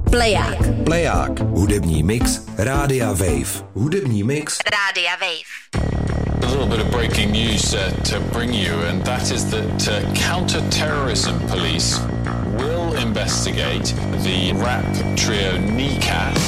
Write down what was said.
Pleják. Pleják. Hudební mix Rádia Wave. Hudební mix Rádia Wave. A little bit of breaking news to bring you, and that is that counter-terrorism police will investigate the rap trio Kneecap.